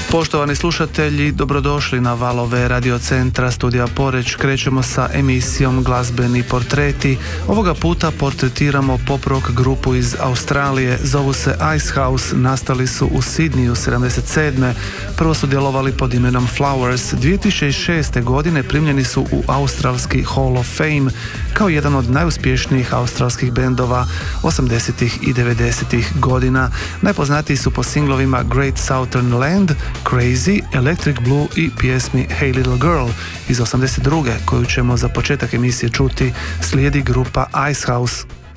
Poštovani slušatelji, dobrodošli na valove radiocentra Studija Poreč. Krećemo sa emisijom Glazbeni portreti. Ovoga puta portretiramo pop rock grupu iz Australije. Zovu se Icehouse, nastali su u Sidniju 77. Prvo su djelovali pod imenom Flowers. 2006. godine primljeni su u australski Hall of Fame kao jedan od najuspješnijih australskih bendova 80. i 90. godina. Najpoznatiji su po singlovima Great Southern Land, Crazy, Electric Blue i pjesmi Hey Little Girl iz 82. koju ćemo za početak emisije čuti. Slijedi grupa Icehouse.